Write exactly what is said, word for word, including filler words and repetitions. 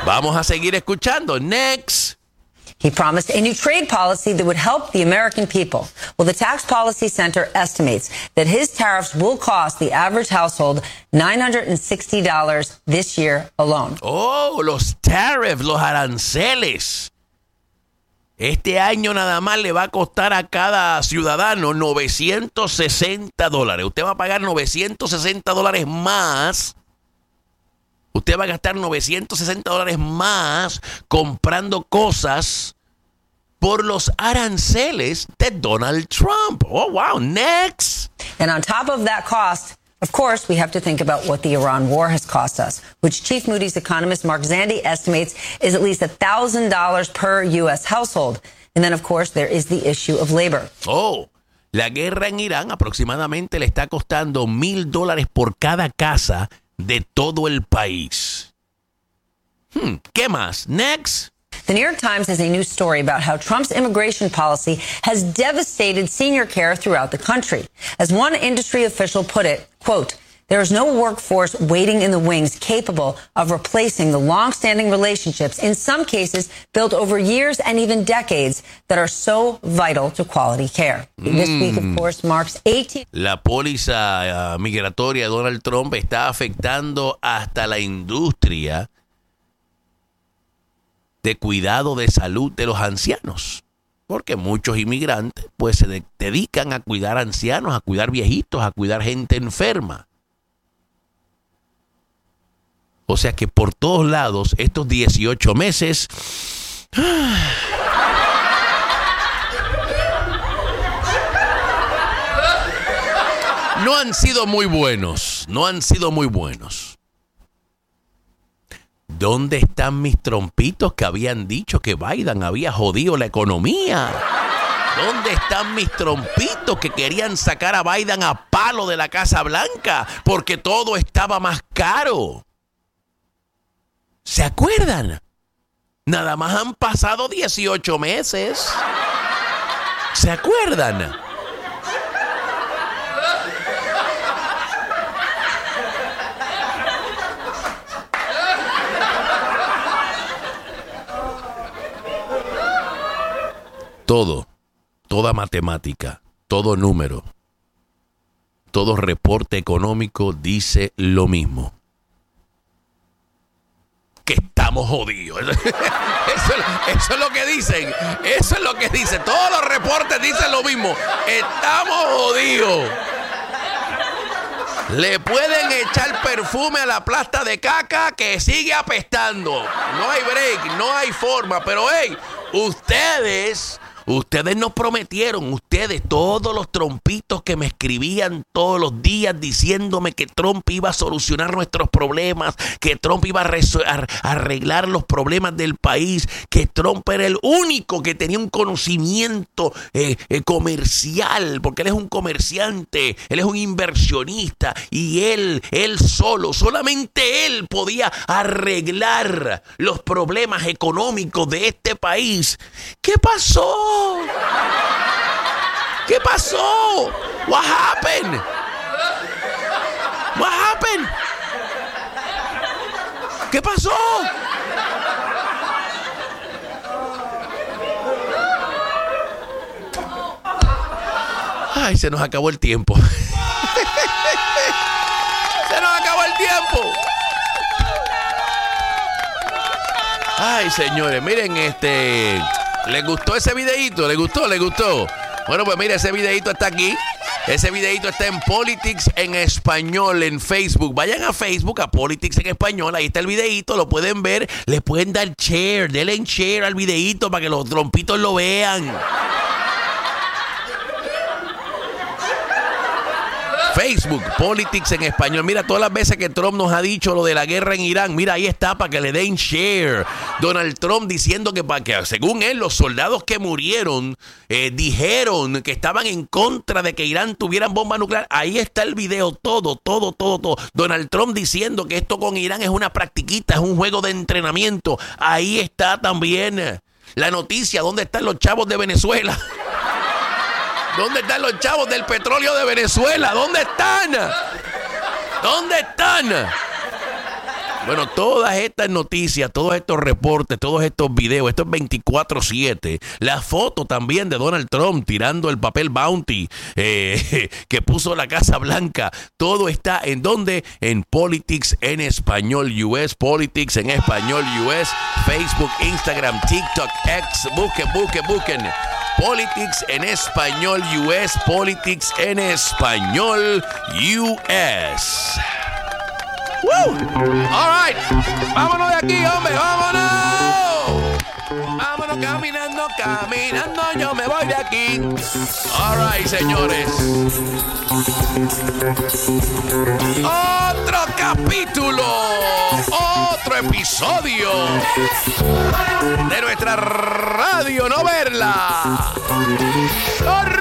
Vamos a seguir escuchando. Next. He promised a new trade policy that would help the American people. Well, the Tax Policy Center estimates that his tariffs will cost the average household nine hundred sixty dollars this year alone. Oh, los tariffs, los aranceles. Este año nada más le va a costar a cada ciudadano novecientos sesenta dólares. Usted va a pagar novecientos sesenta dólares más. Usted va a gastar novecientos sesenta dólares más comprando cosas por los aranceles de Donald Trump. Oh, wow. Next. And on top of that cost, of course, we have to think about what the Iran war has cost us, which Chief Moody's economist Mark Zandi estimates is at least one thousand dollars per U S household. And then, of course, there is the issue of labor. Oh, la guerra en Irán aproximadamente le está costando mil dólares por cada casa de todo el país. Hmm, ¿qué más? Next. The New York Times has a new story about how Trump's immigration policy has devastated senior care throughout the country. As one industry official put it, quote, there is no workforce waiting in the wings capable of replacing the long-standing relationships, in some cases built over years and even decades, that are so vital to quality care. Mm. This week, of course, marks eighteen... La póliza uh, migratoria de Donald Trump está afectando hasta la industria de cuidado de salud de los ancianos. Porque muchos inmigrantes pues se de- dedican a cuidar ancianos, a cuidar viejitos, a cuidar gente enferma. O sea que por todos lados, estos dieciocho meses... no han sido muy buenos. No han sido muy buenos. ¿Dónde están mis trompitos que habían dicho que Biden había jodido la economía? ¿Dónde están mis trompitos que querían sacar a Biden a palo de la Casa Blanca porque todo estaba más caro? ¿Se acuerdan? Nada más han pasado dieciocho meses. ¿Se acuerdan? Todo, toda matemática, todo número, todo reporte económico dice lo mismo. Que estamos jodidos. Eso, eso es lo que dicen. Eso es lo que dicen. Todos los reportes dicen lo mismo. Estamos jodidos. Le pueden echar perfume a la plasta de caca que sigue apestando. No hay break, no hay forma. Pero hey, ustedes... Ustedes nos prometieron, ustedes, todos los trompitos que me escribían todos los días diciéndome que Trump iba a solucionar nuestros problemas, que Trump iba a, resu- a arreglar los problemas del país, que Trump era el único que tenía un conocimiento eh, eh, comercial, porque él es un comerciante, él es un inversionista y él, él solo, solamente él podía arreglar los problemas económicos de este país. ¿Qué pasó? ¿Qué pasó? What happened? What happened? ¿Qué pasó? Ay, se nos acabó el tiempo. Se nos acabó el tiempo. Ay, señores, miren este... ¿Les gustó ese videíto? ¿Les gustó? ¿Les gustó? Bueno, pues mira, ese videíto está aquí. Ese videíto está en Politics en Español en Facebook. Vayan a Facebook, a Politics en Español. Ahí está el videíto, lo pueden ver. Le pueden dar share, denle en share al videíto para que los trompitos lo vean. Facebook, Politics en Español. Mira, todas las veces que Trump nos ha dicho lo de la guerra en Irán, mira, ahí está para que le den share. Donald Trump diciendo que, para que según él, los soldados que murieron eh, dijeron que estaban en contra de que Irán tuviera bomba nuclear. Ahí está el video, todo, todo, todo, todo. Donald Trump diciendo que esto con Irán es una practiquita, es un juego de entrenamiento. Ahí está también la noticia, ¿dónde están los chavos de Venezuela? ¿Dónde están los chavos del petróleo de Venezuela? ¿Dónde están? ¿Dónde están? Bueno, todas estas noticias, todos estos reportes, todos estos videos, esto es veinticuatro siete. La foto también de Donald Trump tirando el papel Bounty eh, que puso la Casa Blanca. Todo está en donde? En Politics en Español U S, Politics en Español U S, Facebook, Instagram, TikTok, X, busquen, busquen, busquen. Politics en Español U S, Politics en Español U S. ¡Woo! All right. Vámonos de aquí, hombre, vámonos. Vámonos caminando, caminando, yo me voy de aquí. All right, señores. Otro capítulo, otro episodio de nuestra radio, no verla.